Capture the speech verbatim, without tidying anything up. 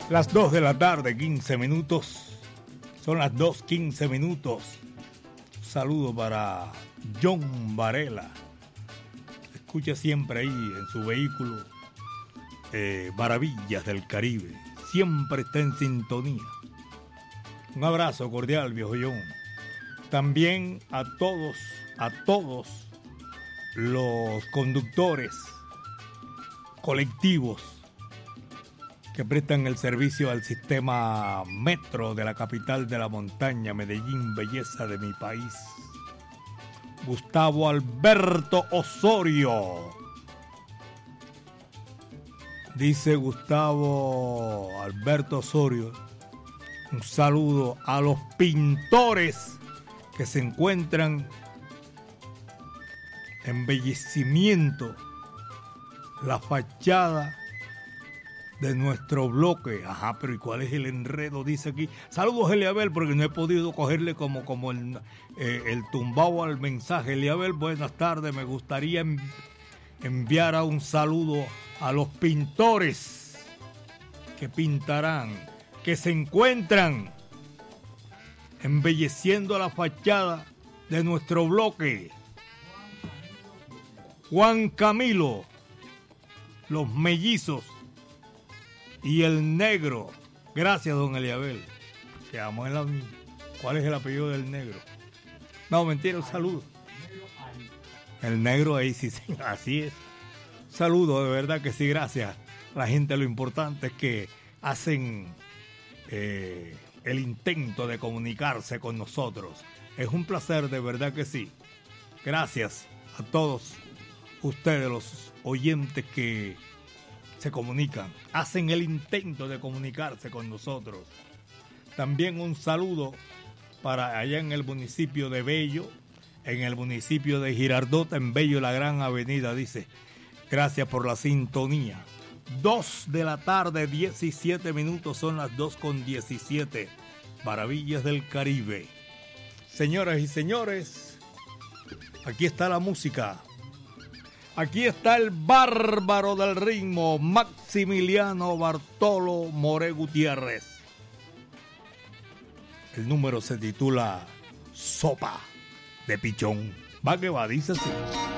Las dos de la tarde, quince minutos. Son las dos, quince minutos. Un saludo para John Varela. Escucha siempre ahí en su vehículo eh, Maravillas del Caribe. Siempre está en sintonía. Un abrazo cordial, viejo John. También a todos, a todos los conductores colectivos que prestan el servicio al sistema metro de la capital de la montaña, Medellín, belleza de mi país. Gustavo Alberto Osorio. Dice Gustavo Alberto Osorio, un saludo a los pintores que se encuentran embellecimiento la fachada de nuestro bloque. Ajá, pero ¿y cuál es el enredo? Dice aquí. Saludos, Eliabel, porque no he podido cogerle como, como el, eh, el tumbao al mensaje. Eliabel, buenas tardes. Me gustaría envi- enviar a un saludo a los pintores que pintarán, que se encuentran embelleciendo la fachada de nuestro bloque. Juan Camilo, los mellizos y el negro. Gracias, don Eliabel. Quedamos en la misma. ¿Cuál es el apellido del negro? No, mentira, un saludo. El negro ahí, sí, sí, así es. Saludo, de verdad que sí, gracias. La gente, lo importante es que hacen eh, el intento de comunicarse con nosotros. Es un placer, de verdad que sí. Gracias a todos ustedes, los oyentes que se comunican, hacen el intento de comunicarse con nosotros. También un saludo para allá en el municipio de Bello, en el municipio de Girardota, en Bello, la Gran Avenida, dice, gracias por la sintonía. Dos de la tarde, diecisiete minutos, son las dos con diecisiete. Maravillas del Caribe. Señoras y señores, aquí está la música. Aquí está el bárbaro del ritmo, Maximiliano Bartolo More Gutiérrez. El número se titula Sopa de Pichón. Va que va, dice así.